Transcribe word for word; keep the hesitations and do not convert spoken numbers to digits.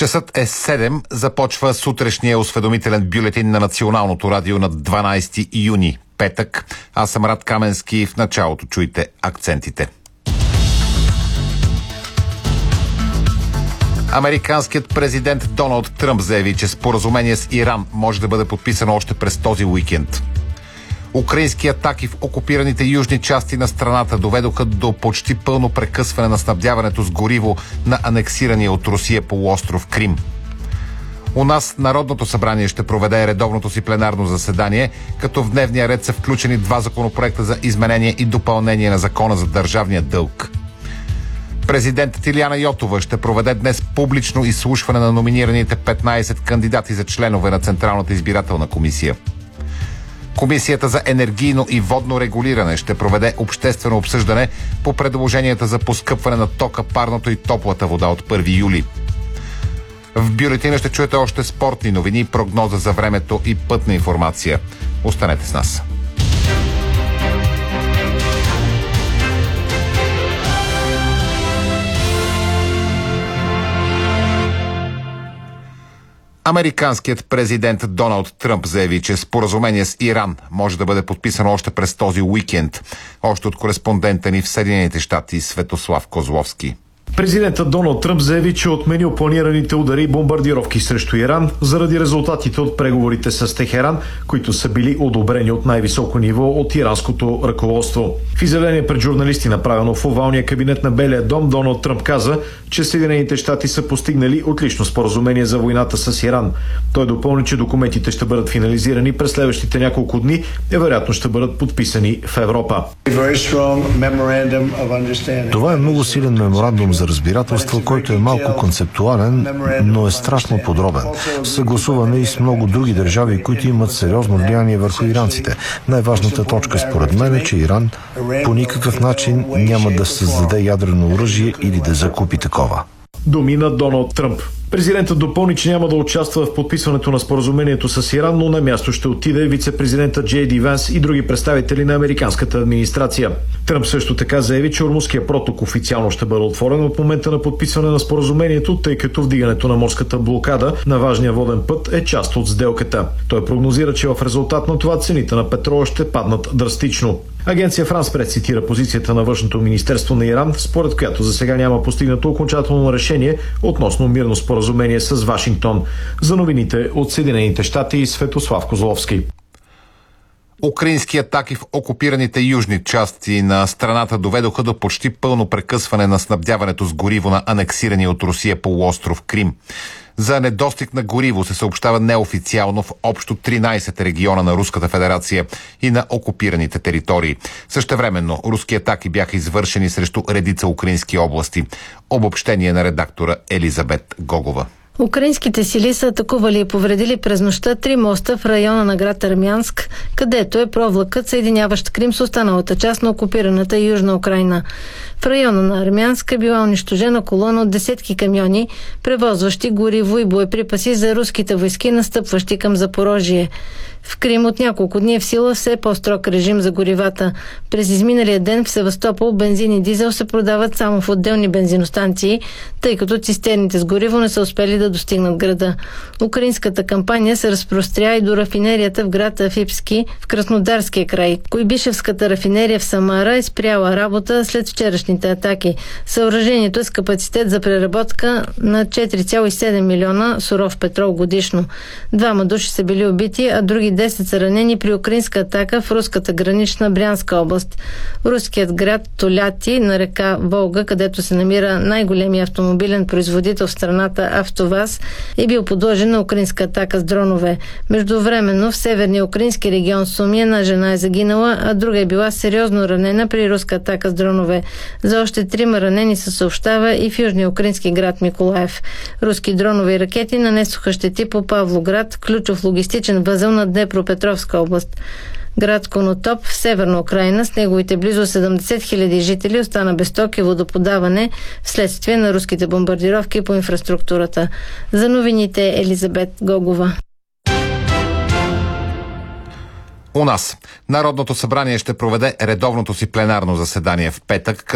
Часът е седем. Започва сутрешния осведомителен бюлетин на Националното радио на дванадесети юни, петък. Аз съм Рад Каменски и в началото чуйте акцентите. Американският президент Доналд Тръмп заяви, че споразумение с Иран може да бъде подписано още през този уикенд. Украински атаки в окупираните южни части на страната доведоха до почти пълно прекъсване на снабдяването с гориво на анексирания от Русия полуостров Крим. У нас Народното събрание ще проведе редовното си пленарно заседание, като в дневния ред са включени два законопроекта за изменение и допълнение на Закона за държавния дълг. Президентът Илияна Йотова ще проведе днес публично изслушване на номинираните петнадесет кандидати за членове на Централната избирателна комисия. Комисията за енергийно и водно регулиране ще проведе обществено обсъждане по предложенията за поскъпване на тока, парното и топлата вода от първи юли. В бюлетина ще чуете още спортни новини, прогноза за времето и пътна информация. Останете с нас. Американският президент Доналд Тръмп заяви, че споразумение с Иран може да бъде подписано още през този уикенд. Още от кореспондента ни в Съединените щати Светослав Козловски. Президентът Доналд Тръмп заяви, че е отменил планираните удари и бомбардировки срещу Иран заради резултатите от преговорите с Техеран, които са били одобрени от най-високо ниво от иранското ръководство. В изявление пред журналисти, направено в овалния кабинет на Белия дом, Доналд Тръмп каза, че Съединените щати са постигнали отлично споразумение за войната с Иран. Той допълни, че документите ще бъдат финализирани през следващите няколко дни и вероятно ще бъдат подписани в Европа. Това е много силен меморандум за разбирателство, който е малко концептуален, но е страшно подробен. Съгласуване и с много други държави, които имат сериозно влияние върху иранците. Най-важната точка според мен е, че Иран по никакъв начин няма да създаде ядрено оръжие или да закупи такова. Думи на Доналд Тръмп. Президентът допълни, че няма да участва в подписването на споразумението с Иран, но на място ще отиде вице-президента Джей Ди Ванс и други представители на американската администрация. Тръмп също така заяви, че Ормузския проток официално ще бъде отворен от момента на подписване на споразумението, тъй като вдигането на морската блокада на важния воден път е част от сделката. Той прогнозира, че в резултат на това цените на петрола ще паднат драстично. Агенция Франс Прес цитира позицията на Външното министерство на Иран, според която за сега няма постигнато окончателно решение относно мирно споразумение с Вашингтон. За новините от Съединените щати и Светослав Козловски. Украински атаки в окупираните южни части на страната доведоха до почти пълно прекъсване на снабдяването с гориво на анексирания от Русия полуостров Крим. За недостиг на гориво се съобщава неофициално в общо тринадесет региона на Руската федерация и на окупираните територии. Същевременно руски атаки бяха извършени срещу редица украински области. Обобщение на редактора Елизабет Гогова. Украинските сили са атакували и повредили през нощта три моста в района на град Армянск, където е провлакът, съединяващ Крим с останалата част на окупираната Южна Украйна. В района на Армянск е била унищожена колона от десетки камиони, превозващи гориво и боеприпаси за руските войски, настъпващи към Запорожие. В Крим от няколко дни е в сила все по-строг режим за горивата. През изминалия ден в Севастопол бензин и дизел се продават само в отделни бензиностанции, тъй като цистерните с гориво не са успели да достигнат града. Украинската кампания се разпростря и до рафинерията в град Афипски в Краснодарския край. Койбишевската рафинерия в Самара е спряла работа след вчерашните атаки. Съоръжението е с капацитет за преработка на четири цяло и седем милиона суров петрол годишно. Двама души са били убити, а други десет са ранени при украинска атака в руската гранична Брянска област. Руският град Толяти на река Волга, където се намира най-големия автомобилен производител в страната АвтоВАЗ, е бил подложен на украинска атака с дронове. Междувременно в северния украински регион Суми една жена е загинала, а друга е била сериозно ранена при руска атака с дронове. За още трима ранени се съобщава и в южния украински град Миколаев. Руски дронови ракети нанесоха щети по Павлоград, ключов логистичен възел на Днепропетровска област. Град Конотоп в северна Украйна с неговите близо седемдесет хиляди жители остана без ток и водоподаване вследствие на руските бомбардировки по инфраструктурата. За новините Елизабет Гогова. У нас Народното събрание ще проведе редовното си пленарно заседание в петък,